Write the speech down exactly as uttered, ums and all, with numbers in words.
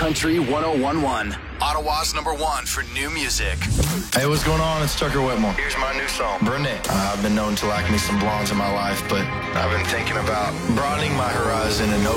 Country one oh one one. Ottawa's number one for new music. Hey, what's going on? It's Tucker Whitmore. Here's my new song, Brunette. Uh, I've been known to like me some blondes in my life, but I've been thinking about broadening my horizon and